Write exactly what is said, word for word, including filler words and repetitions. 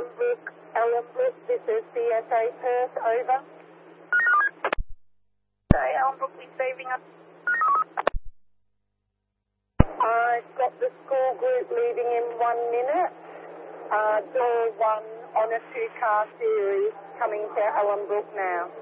Ellenbrook, Ellenbrook, this is C S A Perth, over. So Ellenbrook is leaving us. I've got the school group leaving in one minute. Uh, door one on a two-car series coming to Ellenbrook now.